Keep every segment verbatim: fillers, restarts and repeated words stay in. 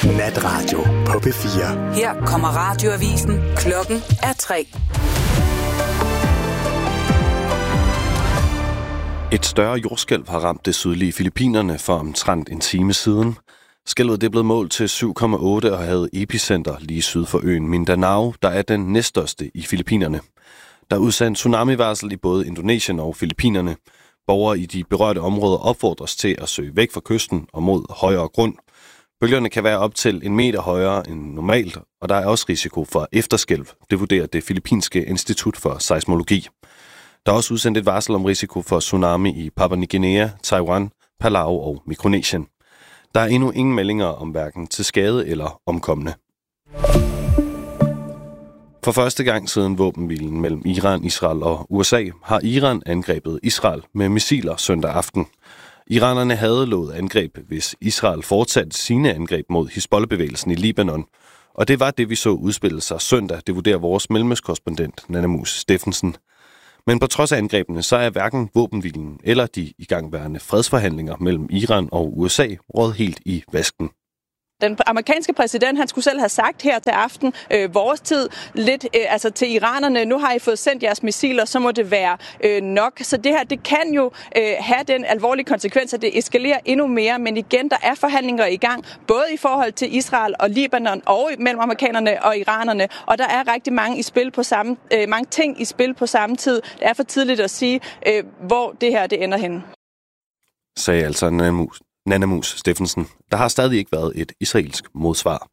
Natradio på P fire. Her kommer radioavisen. Klokken er tre. Et større jordskælv har ramt det sydlige Filippinerne for omtrent en time siden. Skælvet er blevet målt til syv komma otte og havde epicenter lige syd for øen Mindanao, der er den næststørste i Filippinerne. Der er udsendt tsunami-varsel i både Indonesien og Filippinerne. Borgere i de berørte områder opfordres til at søge væk fra kysten og mod højere grund. Bølgerne kan være op til en meter højere end normalt, og der er også risiko for efterskælv. Det vurderer det Filippinske Institut for Seismologi. Der er også udsendt et varsel om risiko for tsunami i Papua Ny Guinea, Taiwan, Palau og Mikronesien. Der er endnu ingen meldinger om hverken til skade eller omkomne. For første gang siden våbenhvilen mellem Iran, Israel og U S A har Iran angrebet Israel med missiler søndag aften. Iranerne havde lovet angreb, hvis Israel fortsatte sine angreb mod Hizbollah-bevægelsen i Libanon. Og det var det, vi så udspille sig søndag, det vurderer vores mellemøstkorrespondent Nanna Mus Steffensen. Men på trods af angrebene, så er hverken våbenhvilen eller de igangværende fredsforhandlinger mellem Iran og U S A rådet helt i vasken. Den amerikanske præsident, han skulle selv have sagt her til aften, øh, vores tid, lidt øh, altså til iranerne, nu har I fået sendt jeres missiler, så må det være øh, nok. Så det her, det kan jo øh, have den alvorlige konsekvens, at det eskalerer endnu mere. Men igen, der er forhandlinger i gang, både i forhold til Israel og Libanon, og mellem amerikanerne og iranerne. Og der er rigtig mange, i spil på samme, øh, mange ting i spil på samme tid. Det er for tidligt at sige, øh, hvor det her det ender henne. Sagde altså Nanna Mus. Nanna Mus Steffensen. Der har stadig ikke været et israelsk modsvar.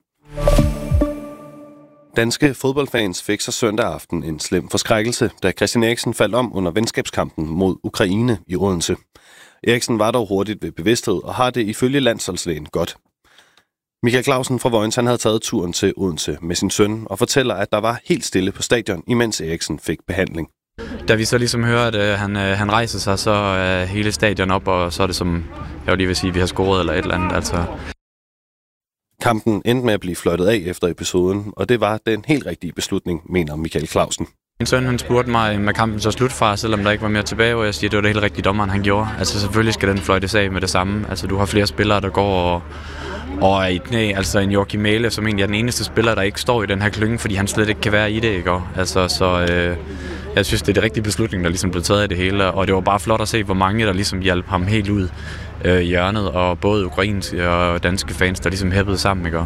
Danske fodboldfans fik så søndag aften en slem forskrækkelse, da Christian Eriksen faldt om under venskabskampen mod Ukraine i Odense. Eriksen var dog hurtigt ved bevidsthed og har det ifølge landsholdslægen godt. Michael Clausen fra Vojens, han havde taget turen til Odense med sin søn og fortæller, at der var helt stille på stadion, imens Eriksen fik behandling. Da vi så ligesom hører, at øh, han, øh, han rejser sig, så er øh, hele stadion op, og så er det som, jeg vil lige vil sige, at vi har scoret eller et eller andet. Altså. Kampen endte med at blive fløjtet af efter episoden, og det var den helt rigtige beslutning, mener Michael Clausen. Min søn han spurgte mig, med kampen så slut fra, selvom der ikke var mere tilbage, og jeg siger, at det var det helt rigtige dommeren, han gjorde. Altså selvfølgelig skal den fløjtes af med det samme. Altså du har flere spillere, der går og, og er i knæ. Altså en Joachim Mæhle, som egentlig er den eneste spiller, der ikke står i den her klynge, fordi han slet ikke kan være i det, ikke? Altså så... Øh, Jeg synes, det er det rigtige beslutning, der ligesom blev taget af det hele, og det var bare flot at se, hvor mange der ligesom hjalp ham helt ud øh, i hjørnet, og både ukrainske og danske fans, der ligesom hæppede sammen, ikke?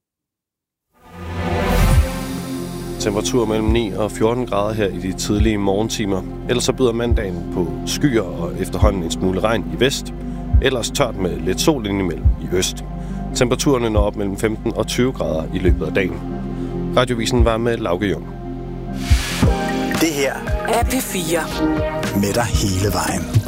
Temperatur mellem ni og fjorten grader her i de tidlige morgentimer. Ellers så byder mandagen på skyer og efterhånden en smule regn i vest. Ellers tørt med lidt sol indimellem i øst. Temperaturerne når op mellem femten og tyve grader i løbet af dagen. Radiovisen var med Lauke Jung. Det her er P fire. Med dig hele vejen.